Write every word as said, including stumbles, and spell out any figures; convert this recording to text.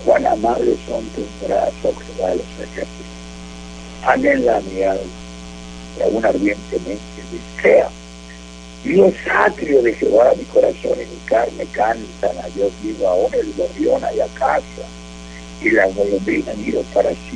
cuán amables son tus brazos, Jehová de los ejércitos. Anhela mi alma, y aún ardientemente desea. Dios atrio de Jehová, mi corazón y mi carne cantan a Dios vivo, ahora el gorrión hay a casa, y la golondrina han ido para sí.